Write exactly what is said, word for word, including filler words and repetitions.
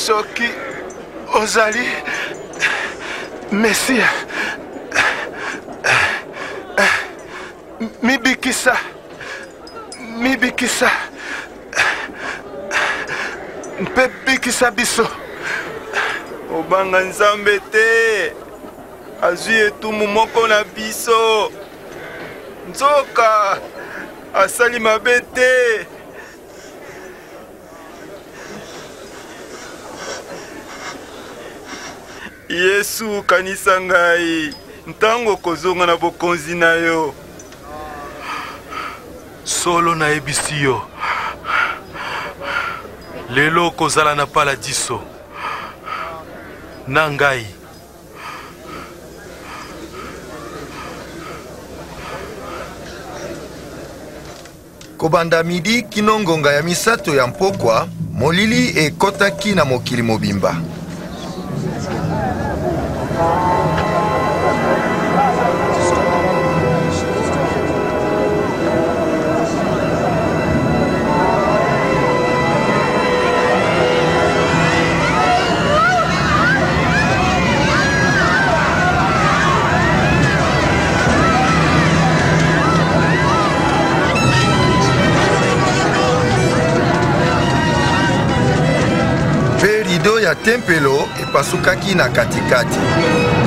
soki ozali Mesia mibikisa mibikisa mpe bikisa biso. Obanga Nzambe te azwi etumu moko na biso, nzoka asali mabe te. Yesu kanisa ngai ntango kozonga na bokonzi na yo. Solo na ebisi yo lelo kozala na paladiso na ngai. Kobanda midi kino ngonga ya misato ya mpokwa, molili ekotaki na mokili mobimba. Rido ya tempelo epasukaki na katikati.